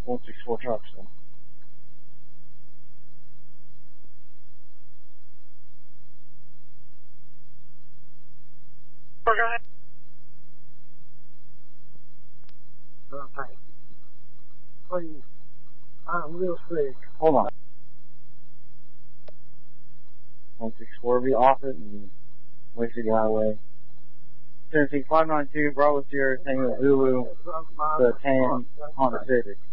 164 trucks. So. Okay. Please. I'm real sick. Hold on. 164 be off it and West City Highway. Tennessee 592 Bravo Sierra Tango Zulu, the 10 Honda Civic.